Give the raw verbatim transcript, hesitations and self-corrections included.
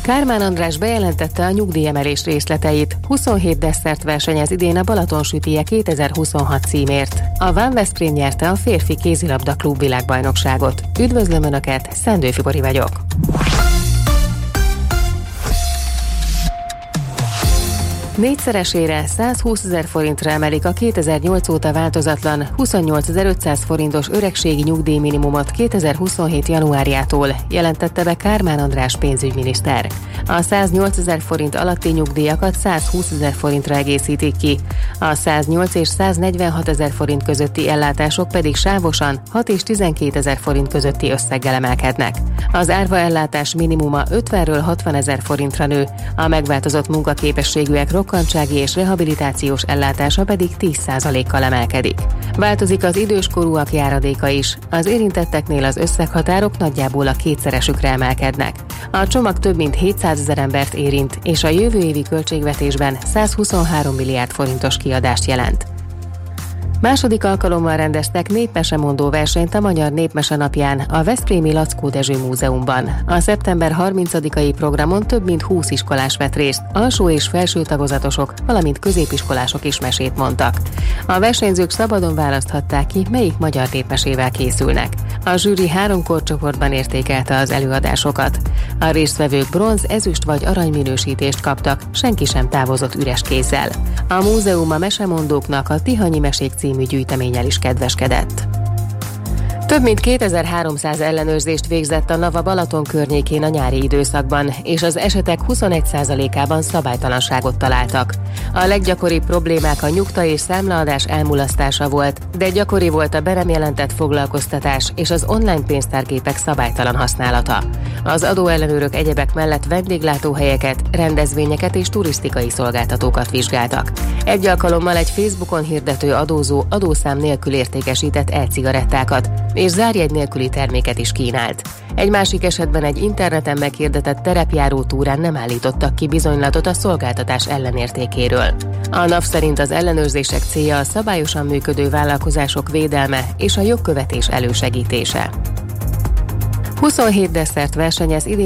Kármán András bejelentette a nyugdíjemelés részleteit. huszonhét desszert versenyez idén a Balatonsütije kétezer-huszonhat címért. A Van Veszprém nyerte a férfi kézilabda klub világbajnokságot. Üdvözlöm Önöket, Szendő Fibori vagyok. Négyszeresére százhúszezer forintra emelik a kétezer-nyolc óta változatlan huszonnyolcezer-ötszáz forintos öregségi nyugdíjminimumot kétezer-huszonhét januárjától, jelentette be Kármán András pénzügyminiszter. A száznyolcezer forint alatti nyugdíjakat százhúszezer forintra egészítik ki, a száznyolc és száznegyvenhatezer forint közötti ellátások pedig sávosan hat és tizenkétezer forint közötti összeggel emelkednek. Az árva ellátás minimuma ötvenről hatvanezer forintra nő, a megváltozott munkaképességűek rokkantsági és rehabilitációs ellátása pedig tíz százalékkal emelkedik. Változik az időskorúak járadéka is, az érintetteknél az összeghatárok nagyjából a kétszeresükre emelkednek. A csomag több mint hétszázezer embert érint, és a jövő évi költségvetésben százhuszonhárom milliárd forintos kiadást jelent. Második alkalommal rendeztek népmesemondó versenyt a Magyar Népmese napján a veszprémi Laczkó Dezső Múzeumban. A szeptember harmincadikai programon több mint húsz iskolás vett részt, alsó és felső tagozatosok, valamint középiskolások is mesét mondtak. A versenyzők szabadon választhatták ki, melyik magyar népmesével készülnek. A zsűri három korcsoportban értékelte az előadásokat. A résztvevők bronz, ezüst vagy arany minősítést kaptak, senki sem távozott üres kézzel. A múzeum a mesemondóknak a Tihanyi mesék című gyűjteménnyel is kedveskedett. Több mint kétezer-háromszáz ellenőrzést végzett a Nava Balaton környékén a nyári időszakban, és az esetek huszonegy százalékában szabálytalanságot találtak. A leggyakoribb problémák a nyugta és számlaadás elmulasztása volt, de gyakori volt a be nem jelentett foglalkoztatás és az online pénztárgépek szabálytalan használata. Az adóellenőrök egyebek mellett vendéglátóhelyeket, rendezvényeket és turisztikai szolgáltatókat vizsgáltak. Egy alkalommal egy Facebookon hirdető adózó adószám nélkül értékesített e-cigarettákat, és zárjegy nélküli terméket is kínált. Egy másik esetben egy interneten meghirdetett terepjáró túrán nem állítottak ki bizonylatot a szolgáltatás ellenértékéről. A NAV szerint az ellenőrzések célja a szabályosan működő vállalkozások védelme és a jogkövetés elősegítése. huszonhét desszert versenyez idén